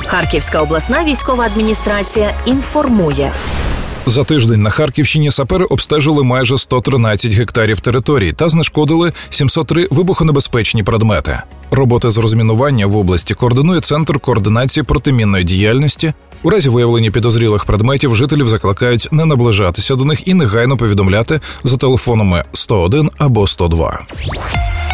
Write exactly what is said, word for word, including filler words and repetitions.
Харківська обласна військова адміністрація інформує. За тиждень на Харківщині сапери обстежили майже сто тринадцять гектарів територій та знешкодили сімсот три вибухонебезпечні предмети. Роботи з розмінування в області координує Центр координації протимінної діяльності. У разі виявлення підозрілих предметів жителів закликають не наближатися до них і негайно повідомляти за телефонами сто один або сто два.